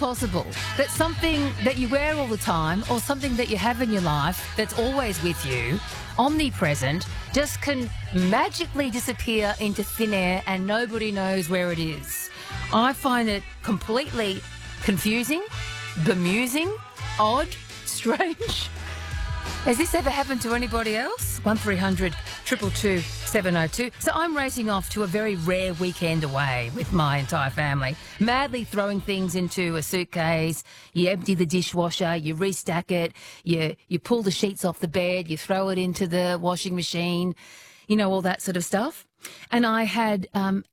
possible that something that you wear all the time or something that you have in your life that's always with you, omnipresent, just can magically disappear into thin air and nobody knows where it is? I find it completely confusing, bemusing, odd, strange. Has this ever happened to anybody else? 1300 222 702. So I'm racing off to a very rare weekend away with my entire family, madly throwing things into a suitcase. You empty the dishwasher, you restack it, you pull the sheets off the bed, you throw it into the washing machine, you know, all that sort of stuff. And I had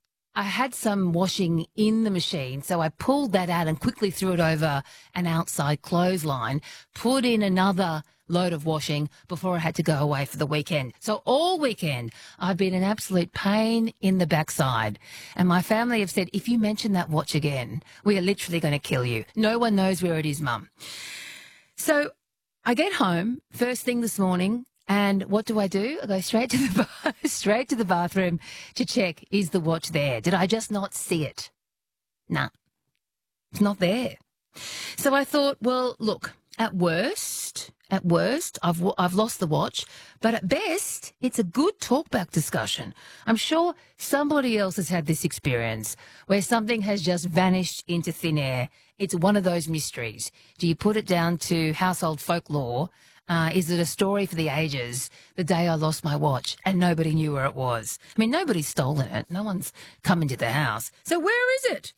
some washing in the machine, so I pulled that out and quickly threw it over an outside clothesline, put in another load of washing before I had to go away for the weekend. So all weekend, I've been an absolute pain in the backside. And my family have said, if you mention that watch again, we are literally going to kill you. No one knows where it is, Mum. So I get home first thing this morning, and what do? I go straight to the bathroom to check, is the watch there? Did I just not see it? Nah, it's not there. So I thought, well, look, at worst, I've lost the watch, but at best, it's a good talkback discussion. I'm sure somebody else has had this experience where something has just vanished into thin air. It's one of those mysteries. Do you put it down to household folklore? Is it a story for the ages, the day I lost my watch and nobody knew where it was? I mean, nobody's stolen it. No one's come into the house. So where is it?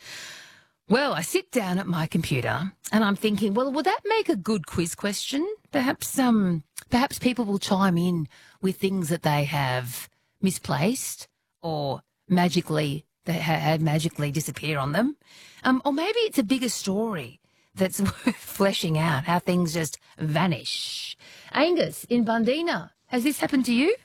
Well, I sit down at my computer and I'm thinking, well, will that make a good quiz question? Perhaps people will chime in with things that they have misplaced or magically had magically disappear on them. Or maybe it's a bigger story that's worth fleshing out, how things just vanish. Angus in Bundina, has this happened to you?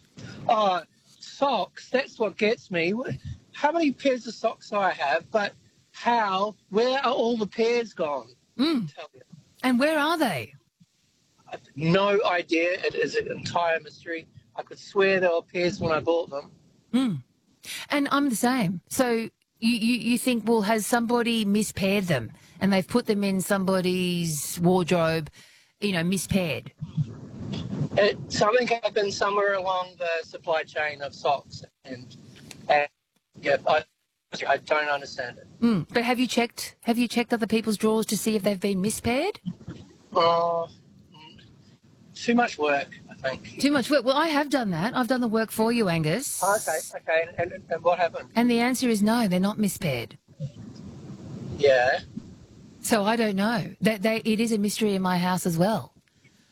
Socks, that's what gets me. How many pairs of socks do I have, but where are all the pairs gone? Tell you. And where are they? I've no idea. It is an entire mystery. I could swear there were pairs when I bought them. And I'm the same. So you think, well, has somebody mispaired them and they've put them in somebody's wardrobe, mispaired? Something happened somewhere along the supply chain of socks, and yeah, I don't understand it. But have you checked other people's drawers to see if they've been mispaired? Too much work, I think. Too much work. Well, I have done that. I've done the work for you, Angus. Okay. And what happened? And the answer is no, they're not mispaired. Yeah. So I don't know. It is a mystery in my house as well.